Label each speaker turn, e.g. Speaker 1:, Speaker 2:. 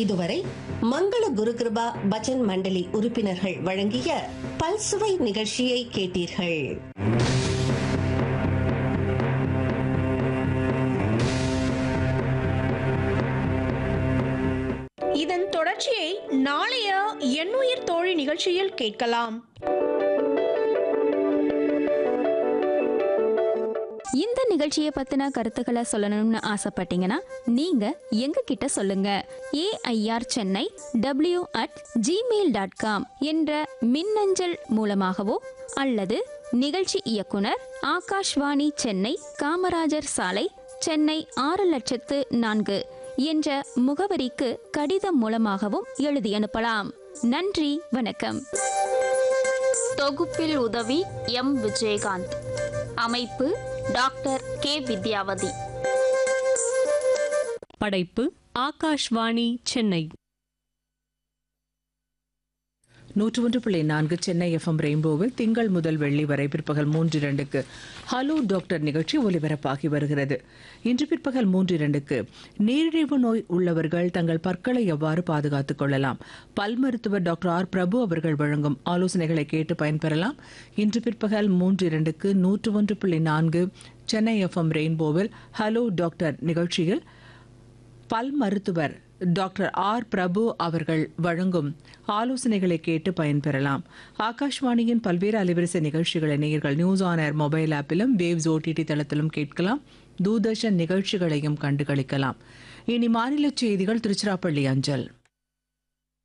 Speaker 1: இதுவரை மங்கள குருகிருபா பஜன் மண்டலி உறுப்பினர்கள் வழங்கிய பல்சுவை நிகழ்ச்சியை கேட்டீர்கள்.
Speaker 2: இதன் தொடர்ச்சியை நாளைய எண்ணுயிர் தோழி நிகழ்ச்சியில் கேட்கலாம்.
Speaker 3: இந்த நிகழ்ச்சியை பத்தின கருத்துக்களை சொல்லணும்னு ஆசைப்பட்டீங்கன்னா நீங்க எங்க கிட்ட சொல்லுங்க. AIR Chennai w@gmail.com என்ற மின்னஞ்சல் மூலமாகவோ அல்லது நிகழ்ச்சி இயக்குனர் ஆகாஷ்வாணி சென்னை, காமராஜர் சாலை, சென்னை 600400 என்ற முகவரிக்கு கடிதம் மூலமாகவும் எழுதி அனுப்பலாம். நன்றி, வணக்கம். தொகுப்பில் உதவி எம். விஜயகாந்த். அமைப்பு டாக்டர் கே. வித்யாவதி.
Speaker 4: படைப்பு ஆகாஷ்வாணி சென்னை.
Speaker 5: 101.4 சென்னை FM ரெயின்போவில் திங்கள் முதல் வெள்ளி வரை பிற்பகல் 3:02க்கு ஹலோ டாக்டர் நிகழ்ச்சி ஒலிபரப்பாகி வருகிறது. இன்று பிற்பகல் 3:02க்கு நீரிழிவு நோய் உள்ளவர்கள் தங்கள் பற்களை எவ்வாறு பாதுகாத்துக் கொள்ளலாம், பல் மருத்துவர் டாக்டர் ஆர். பிரபு அவர்கள் வழங்கும் ஆலோசனைகளை கேட்டு பயன்பெறலாம். இன்று பிற்பகல் 3:02க்கு 101.4 சென்னை FM ரெயின்போவில் ஹலோ டாக்டர் நிகழ்ச்சியில் பல் மருத்துவர் டாக்டர் ஆர். பிரபு அவர்கள் வழங்கும் ஆலோசனைகளை கேட்டு பயன்பெறலாம். ஆகாஷ்வாணியின் பல்வேறு அலைவரிசை நிகழ்ச்சிகளை நேயர்கள் news on air mobile ஆப்பிலும் waves OTT தளத்திலும் கேட்கலாம். தூர்தர்ஷன் நிகழ்ச்சிகளையும் கண்டுகளிக்கலாம். இனி மாநில செய்திகள் திருச்சிராப்பள்ளி அஞ்சல்.